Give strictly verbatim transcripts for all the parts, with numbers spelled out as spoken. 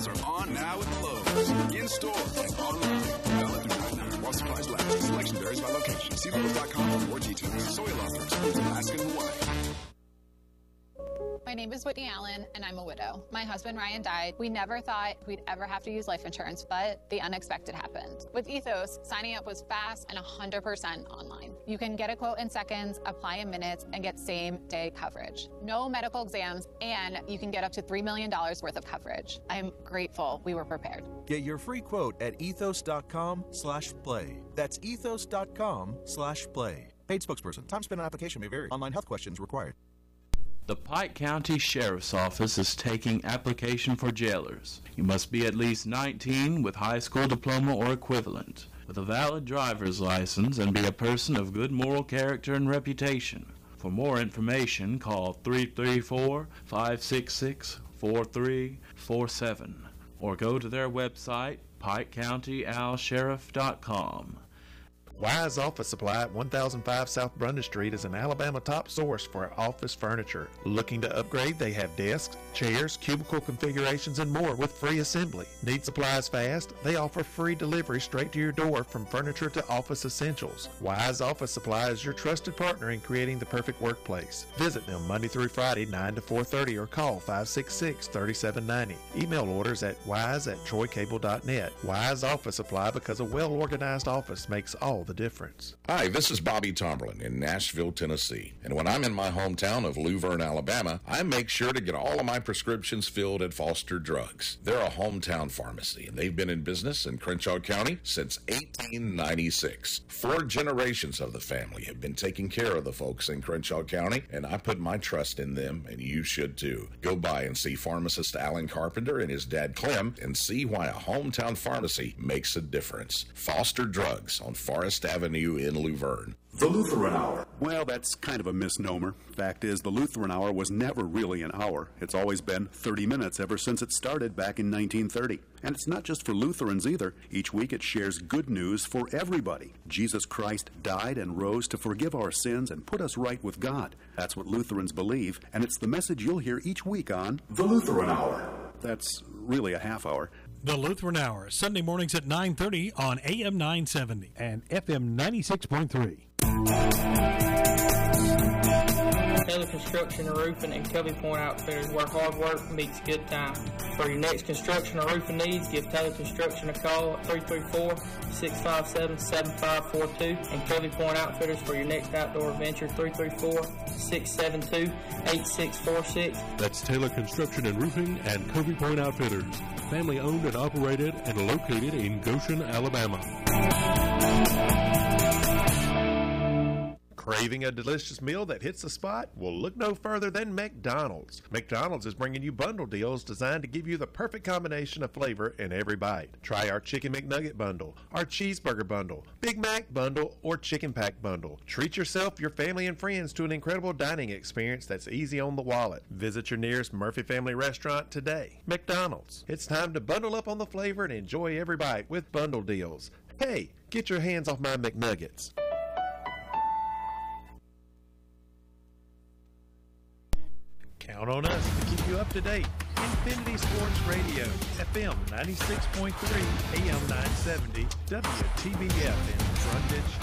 deals are on now at Lowe's. In store and online. Valid through nine nine while supplies last. Selection varies by location. See Lowe's dot com for more details. Soy Loft excludes Alaska and Hawaii. My name is Whitney Allen, and I'm a widow. My husband, Ryan, died. We never thought we'd ever have to use life insurance, but the unexpected happened. With Ethos, signing up was fast and one hundred percent online. You can get a quote in seconds, apply in minutes, and get same-day coverage. No medical exams, and you can get up to three million dollars worth of coverage. I'm grateful we were prepared. Get your free quote at ethos dot com slash play. That's ethos dot com slash play. Paid spokesperson. Time spent on application may vary. Online health questions required. The Pike County Sheriff's Office is taking application for jailers. You must be at least nineteen with high school diploma or equivalent, with a valid driver's license, and be a person of good moral character and reputation. For more information, call three three four, five six six, four three four seven or go to their website, pike county al sheriff dot com. Wise Office Supply at one thousand five South Brundage Street is an Alabama top source for office furniture. Looking to upgrade? They have desks, chairs, cubicle configurations, and more with free assembly. Need supplies fast? They offer free delivery straight to your door from furniture to office essentials. Wise Office Supply is your trusted partner in creating the perfect workplace. Visit them Monday through Friday, nine to four thirty, or call five six six, three seven nine zero. Email orders at wise at troy cable dot net. Wise Office Supply, because a well-organized office makes all the difference. Hi, this is Bobby Tomberlin in Nashville, Tennessee. And when I'm in my hometown of Luverne, Alabama, I make sure to get all of my prescriptions filled at Foster Drugs. They're a hometown pharmacy, and they've been in business in Crenshaw County since eighteen ninety-six. Four generations of the family have been taking care of the folks in Crenshaw County, and I put my trust in them, and you should too. Go by and see pharmacist Alan Carpenter and his dad Clem and see why a hometown pharmacy makes a difference. Foster Drugs on Forest Avenue in Luverne. The Lutheran Hour. Well, that's kind of a misnomer. Fact is, the Lutheran Hour was never really an hour. It's always been thirty minutes ever since it started back in nineteen thirty. And it's not just for Lutherans either. Each week it shares good news for everybody. Jesus Christ died and rose to forgive our sins and put us right with God. That's what Lutherans believe, and it's the message you'll hear each week on The Lutheran Hour. That's really a half hour. The Lutheran Hour, Sunday mornings at nine thirty on A M nine seventy and F M ninety-six point three. Taylor Construction and Roofing and Covey Point Outfitters, where hard work meets good time. For your next construction or roofing needs, give Taylor Construction a call at three three four, six five seven, seven five four two and Covey Point Outfitters for your next outdoor adventure, three three four, six seven two, eight six four six. That's Taylor Construction and Roofing and Covey Point Outfitters, family owned and operated and located in Goshen, Alabama. Craving a delicious meal that hits the spot? Well, look no further than McDonald's. McDonald's is bringing you bundle deals designed to give you the perfect combination of flavor in every bite. Try our Chicken McNugget bundle, our Cheeseburger bundle, Big Mac bundle, or Chicken Pack bundle. Treat yourself, your family, and friends to an incredible dining experience that's easy on the wallet. Visit your nearest Murphy Family Restaurant today. McDonald's. It's time to bundle up on the flavor and enjoy every bite with bundle deals. Hey, get your hands off my McNuggets. Count on us to keep you up to date. Infinity Sports Radio, F M ninety-six point three, A M nine seventy, W T B F in Brundage,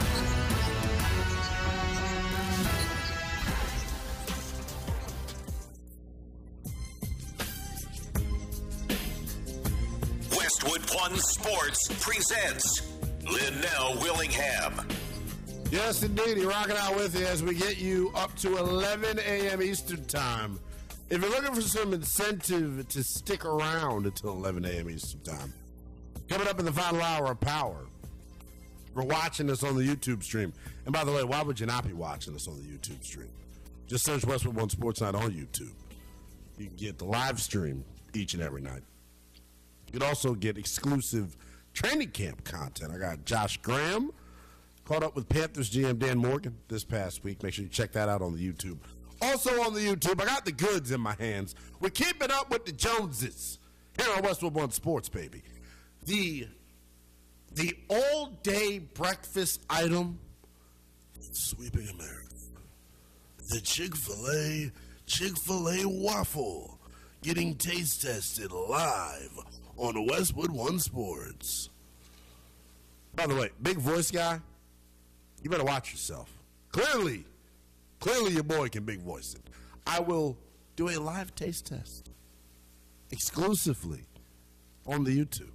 Georgia. Westwood One Sports presents Linnell Willingham. Yes, indeed. He's rocking out with you as we get you up to eleven a.m. Eastern Time. If you're looking for some incentive to stick around until eleven a.m. Eastern Time, coming up in the final hour of Power, we're watching us on the YouTube stream. And by the way, why would you not be watching us on the YouTube stream? Just search Westwood One Sports Night on YouTube. You can get the live stream each and every night. You can also get exclusive training camp content. I got Josh Graham caught up with Panthers G M Dan Morgan this past week. Make sure you check that out on the YouTube. Also on the YouTube, I got the goods in my hands. We're keeping up with the Joneses here on Westwood One Sports, baby. The, the all-day breakfast item sweeping America. The Chick-fil-A, Chick-fil-A waffle. getting taste tested live on Westwood One Sports. By the way, big voice guy, you better watch yourself. Clearly, clearly your boy can big voice it. I will do a live taste test exclusively on the YouTube.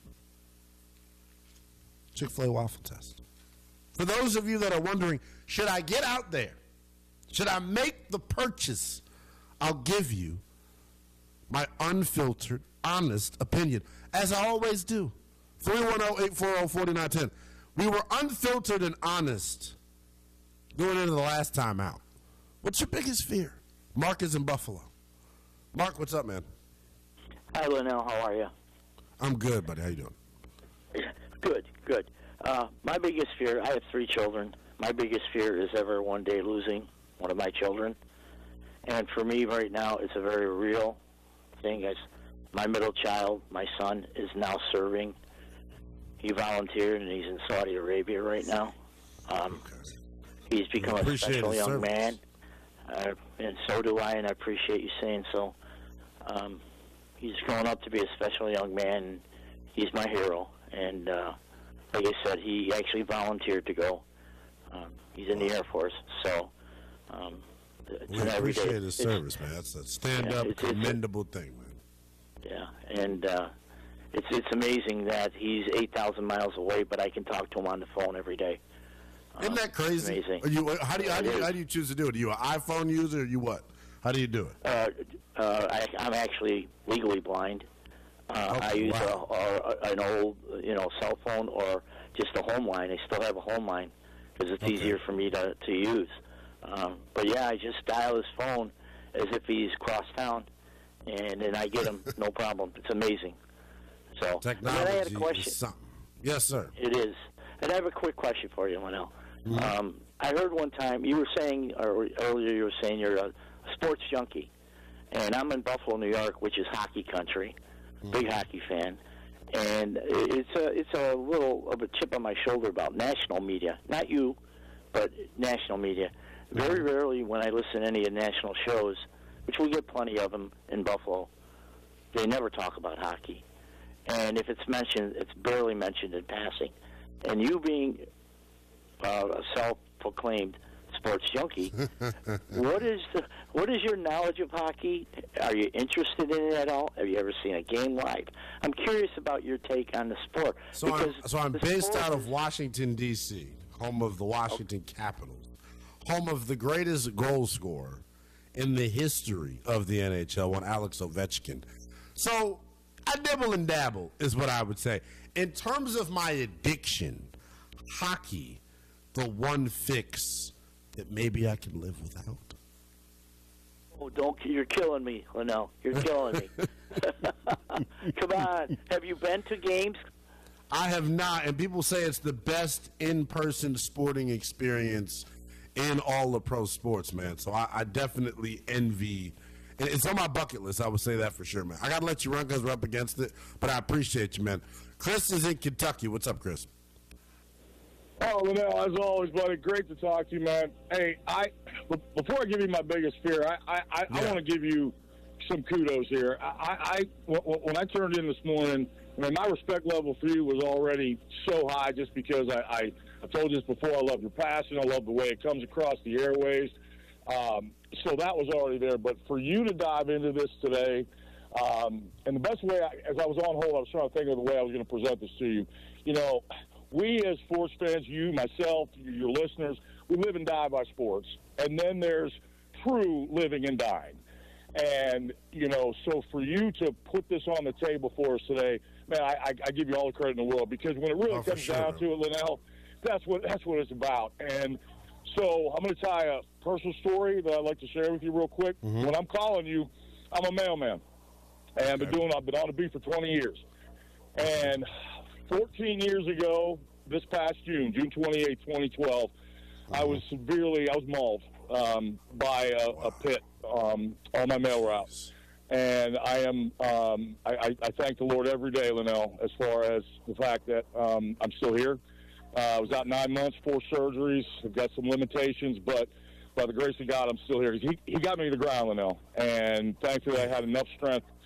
Chick-fil-A waffle test. For those of you that are wondering, should I get out there? Should I make the purchase? I'll give you my unfiltered, honest opinion, as I always do. three one zero, eight four zero, four nine one zero. We were unfiltered and honest going into the last time out. What's your biggest fear? Mark is in Buffalo. Mark, what's up, man? Hi, Linnell. How are you? I'm good, buddy. How you doing? Good, good. Uh, my biggest fear, I have three children. My biggest fear is ever one day losing one of my children. And for me right now, it's a very real thing. As my middle child, my son, is now serving. He volunteered, and he's in Saudi Arabia right now. Um, he's become a special young service. man, uh, and so do I, and I appreciate you saying so. Um, he's grown up to be a special young man, and he's my hero. And uh, like I said, he actually volunteered to go. Um, he's in the Air Force, so um, it's we an appreciate everyday, his service, man. That's a stand-up, yeah, it's, commendable it's a, thing, man. Yeah, and uh, it's it's amazing that he's eight thousand miles away, but I can talk to him on the phone every day. Isn't that crazy? Amazing. Are you, how, do you, how, do you, how do you choose to do it? Are you an iPhone user or you what? How do you do it? Uh, uh, I, I'm actually legally blind. Uh, Okay, I use wow. a, a, an old, you know, cell phone or just a home line. I still have a home line because it's Okay. easier for me to, to use. Um, but yeah, I just dial his phone as if he's cross town, and then I get him, no problem. It's amazing. So, Technology and then I had a question. is something. Yes, sir. It is. And I have a quick question for you, Linnell. Mm-hmm. Um, I heard one time you were saying, or earlier you were saying you're a sports junkie. And I'm in Buffalo, New York, which is hockey country. Big hockey fan. And it's a, it's a little of a chip on my shoulder about national media. Not you, but national media. Very rarely when I listen to any of the national shows, which we get plenty of them in Buffalo, they never talk about hockey. And if it's mentioned, it's barely mentioned in passing. And you being uh, a self-proclaimed sports junkie, what is the what is your knowledge of hockey? Are you interested in it at all? Have you ever seen a game live? I'm curious about your take on the sport. So I'm, so I'm the based sport out of is- Washington, D C, home of the Washington Capitals, home of the greatest goal scorer in the history of the N H L, one Alex Ovechkin. So I nibble and dabble is what I would say. In terms of my addiction, hockey, the one fix that maybe I can live without. Oh, don't! You're killing me, Linnell. You're killing me. Come on. Have you been to games? I have not, and people say it's the best in-person sporting experience in all of pro sports, man. So I, I definitely envy. and It's on my bucket list, I would say that for sure, man. I got to let you run because we're up against it, but I appreciate you, man. Chris is in Kentucky. What's up, Chris? Oh, Linnell, as always, buddy, great to talk to you, man. Hey, I before I give you my biggest fear, I I, I, Yeah. I want to give you some kudos here. I, I when I turned in this morning, I mean, my respect level for you was already so high just because I, I, I told you this before. I love your passion. I love the way it comes across the airways. Um, so that was already there. But for you to dive into this today, um, and the best way, I, as I was on hold, I was trying to think of the way I was going to present this to you. You know, we as sports fans, you, myself, your listeners, we live and die by sports. And then there's true living and dying. And, you know, so for you to put this on the table for us today, man, I, I, I give you all the credit in the world, because when it really Oh, for comes sure, down man. to it, Linnell, that's what that's what it's about. And so I'm going to tell you a personal story that I'd like to share with you real quick. Mm-hmm. When I'm calling you, I'm a mailman. And I've been doing, I've been on the beat for twenty years. And fourteen years ago, this past June, June twenty-eighth, twenty twelve, I was severely, I was mauled um, by a, a pit. Um, all my mail routes. And I am, um, I, I, I thank the Lord every day, Linnell, as far as the fact that um, I'm still here. Uh, I was out nine months, four surgeries. I've got some limitations, but by the grace of God, I'm still here. He, he got me to the ground, Linnell. And thankfully, I had enough strength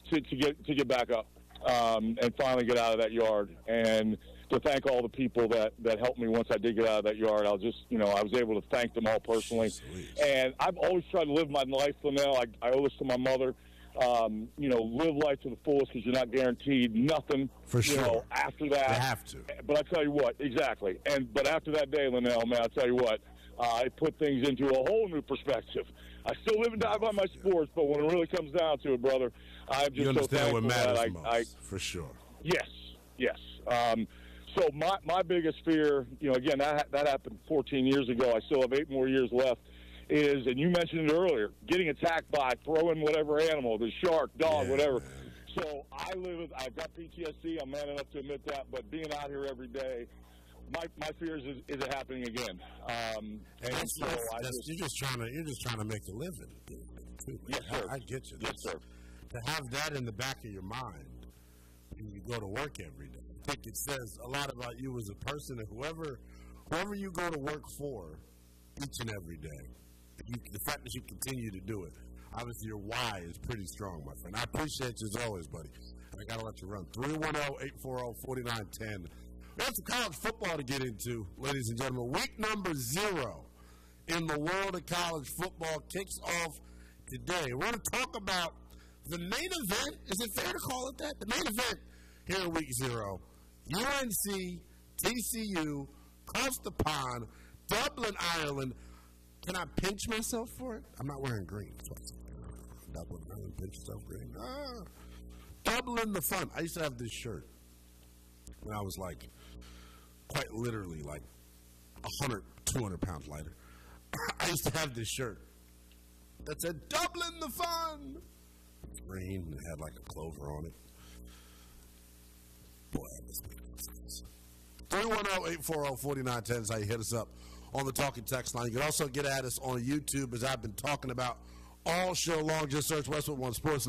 to, to get to get back up um, and finally get out of that yard, and to thank all the people that, that helped me once I did get out of that yard. I'll just, you know, I was able to thank them all personally. Sweet. And I've always tried to live my life, Linnell. I, I owe this to my mother. Um, you know, live life to the fullest because you're not guaranteed nothing. For you sure. know, after that. You have to. But I tell you what, exactly. And but after that day, Linnell, man, I tell you what, uh, it put things into a whole new perspective. I still live and die by my sports, but when it really comes down to it, brother, I'm just you understand so what thankful matters that I, most, I, for sure. Yes, yes. Um, so my my biggest fear, you know, again, that that happened fourteen years ago. I still have eight more years left. Is, and you mentioned it earlier, getting attacked by throwing whatever animal, the shark, dog, yeah, whatever. Man. So I live, I've got P T S D, I'm man enough to admit that, but being out here every day, my my fear is, is it happening again? Um, and and so that's, I that's, just, you're just trying to you're just trying to make a living. Too, yes, sir. I, I get you. Yes, sir. To have that in the back of your mind when you go to work every day, I think it says a lot about you as a person. And whoever whoever you go to work for, each and every day, you, the fact that you continue to do it, obviously your why is pretty strong, my friend. I appreciate you as always, buddy. And I got to let you run. three one zero, eight four zero, four nine one zero. We have some college football to get into, ladies and gentlemen. Week number zero in the world of college football kicks off today. We're going to talk about the main event. Is it fair to call it that? The main event here in week zero. U N C, T C U, across the pond, Dublin, Ireland. Can I pinch myself for it? I'm not wearing green. Dublin, Ireland, pinch yourself green. Ah. Dublin the fun. I used to have this shirt when I was like, quite literally like one hundred, two hundred pounds lighter. I used to have this shirt that said, Dublin the fun. Green, and it had like a clover on it. Boy, I miss me. three one zero, eight four zero, four nine one zero is how you hit us up on the talking text line. You can also get at us on YouTube, as I've been talking about all show long. Just search Westwood One Sports.